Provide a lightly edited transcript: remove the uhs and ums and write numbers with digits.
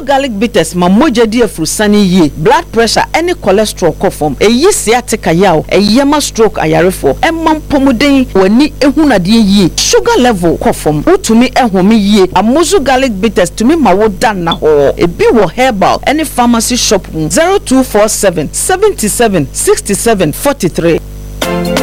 garlic bitters ma moja di afrusani ye blood pressure any cholesterol kofom eyi sciatica yaw eyema stroke ayarefo emam pomuden wani ehunade ye sugar level kofom utumi ehome ye amozu garlic bitters tumi ma woda na ho ebi wo herbal any pharmacy shop 0247 77 67 43